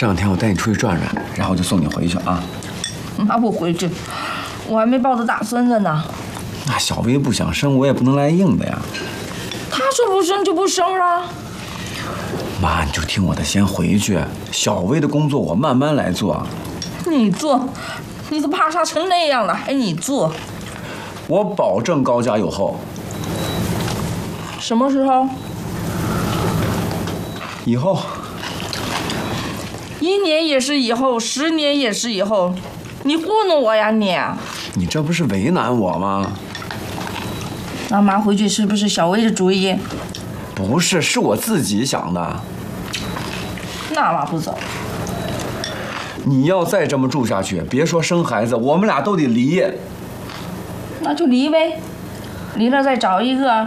这两天我带你出去转转，然后就送你回去啊。 妈不回去，我还没抱着大孙子呢。 那小薇不想生，我也不能来硬的呀。 她说不生就不生了。 妈，你就听我的，先回去。小薇的工作我慢慢来做。 你做，你都怕啥成那样了，还你做？ 我保证高价有后。 什么时候？ 以后。 1年也是以后，10年也是以后，你糊弄我呀你！ 你这不是为难我吗？ 那妈回去是不是小薇的主意？ 不是，是我自己想的。 那妈不走。 你要再这么住下去，别说生孩子，我们俩都得离。 那就离呗，离了再找一个。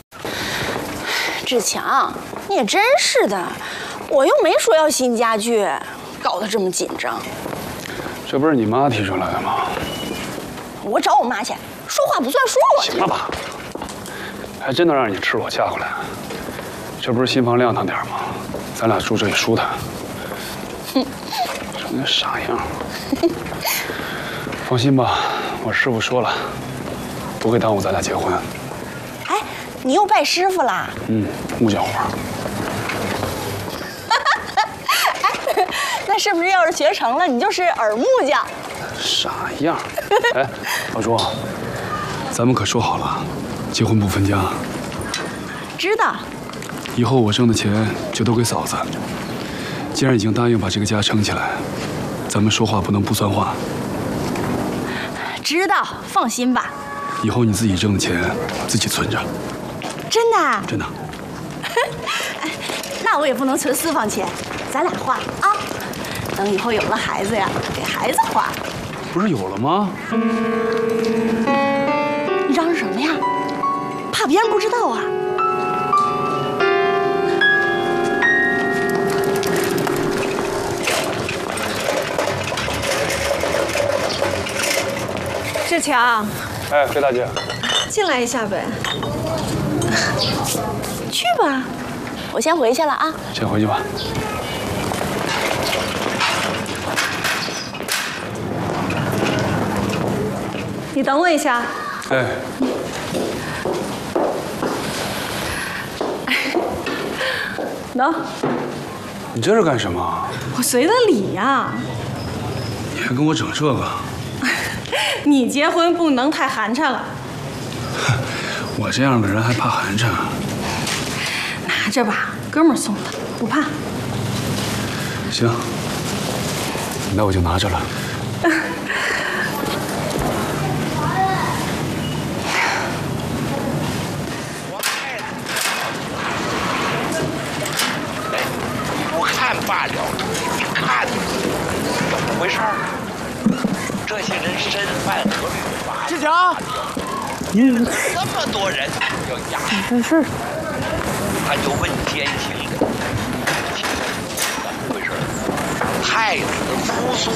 志强，你也真是的，我又没说要新家具，搞得这么紧张。 这不是你妈提出来的吗？ 我找我妈去，说话不算数啊！ 行了吧？还真能让你赤裸嫁回来？这不是新房亮堂点吗？咱俩住这里舒坦。哼，成那傻样。放心吧，我师傅说了，不会耽误咱俩结婚。 哎，你又拜师傅啦？ 木匠活。 那是不是要是学成了，你就是耳木匠？ 傻样。哎，老朱，咱们可说好了，结婚不分家。 知道。 以后我挣的钱就都给嫂子。既然已经答应把这个家撑起来，咱们说话不能不算话。 知道，放心吧。 以后你自己挣的钱自己存着。 真的？ 真的。 那我也不能存私房钱，咱俩花啊。等以后有了孩子呀，给孩子花。 不是有了吗？ 你嚷嚷什么呀？怕别人不知道啊？ 志强， 哎，飞大姐， 进来一下呗。 去吧，我先回去了啊。 先回去吧。 你等我一下。 哎， 喏， 你这是干什么？ 我随的礼呀。 你还跟我整这个？ 你结婚不能太寒碜了。 我这样的人还怕寒碜？ 拿着吧，哥们儿送的，不怕。 行，那我就拿着了。 不看罢了，看怎么回事儿？这些人身犯合法。 志强， 这么多人要押， 没事。 他就问奸情，怎么回事？太子扶苏